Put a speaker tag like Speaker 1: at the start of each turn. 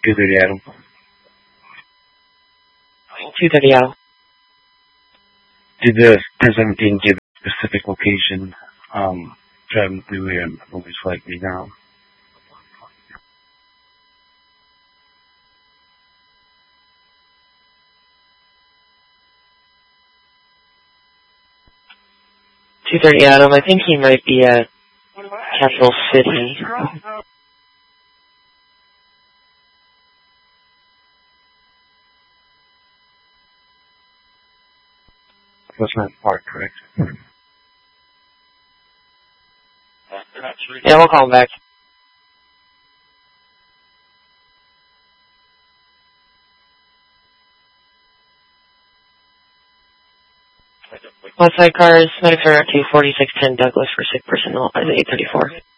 Speaker 1: 230 Adam.
Speaker 2: 230 Adam.
Speaker 1: Did the 1017 give a specific location, driving through and most likely now?
Speaker 2: Adam, I think he might be at Capital City.
Speaker 1: Westland Park, correct?
Speaker 2: Yeah, we'll call him back. Westside cars, medics are to 4610 Douglas for sick personnel at 834.